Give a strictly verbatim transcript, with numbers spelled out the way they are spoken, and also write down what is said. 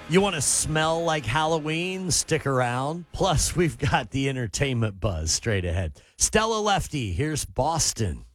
You want to smell like Halloween? Stick around. Plus, we've got the entertainment buzz straight ahead. Stella Lefty, here's Boston.